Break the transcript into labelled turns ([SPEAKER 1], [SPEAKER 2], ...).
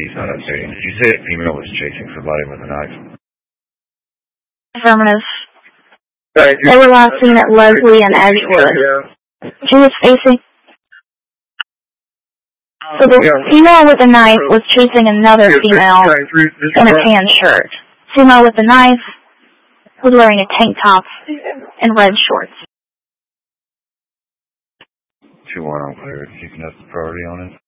[SPEAKER 1] He's not updating. Did you say a female was chasing somebody with a knife?
[SPEAKER 2] Affirmative. They were last seen at Leslie and Edgewood. She was facing... So the female with the knife was chasing another female in a tan shirt. Female with the knife was wearing a tank top and red shorts.
[SPEAKER 1] 2-1 on clear. Keeping us the priority on it.